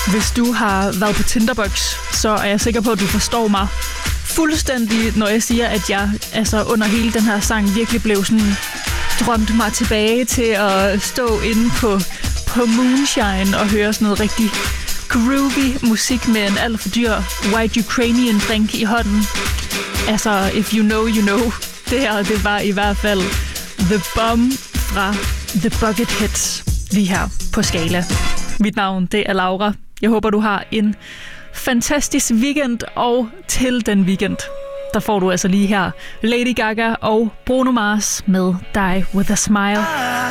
Hvis du har været på Tinderbox, så er jeg sikker på, at du forstår mig fuldstændig, når jeg siger, at jeg under hele den her sang virkelig blev sådan drømte mig tilbage til at stå inde på Moonshine og høre sådan noget rigtig groovy musik med en alt for dyr white Ukrainian drink i hånden. If you know, you know. Det her, det var i hvert fald The Bomb fra The Bucketheads lige her på Skala. Mit navn, det er Laura. Jeg håber, du har en fantastisk weekend, og til den weekend, der får du altså lige her Lady Gaga og Bruno Mars med Die With A Smile.